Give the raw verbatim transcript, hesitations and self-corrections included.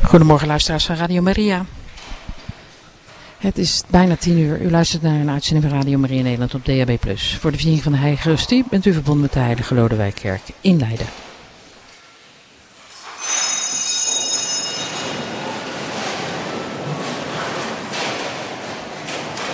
Goedemorgen luisteraars van Radio Maria. Het is bijna tien uur. U luistert naar een uitzending van Radio Maria Nederland op D A B plus. Voor de viering van de Heilige Hostie bent u verbonden met de Heilige Lodewijkkerk in Leiden.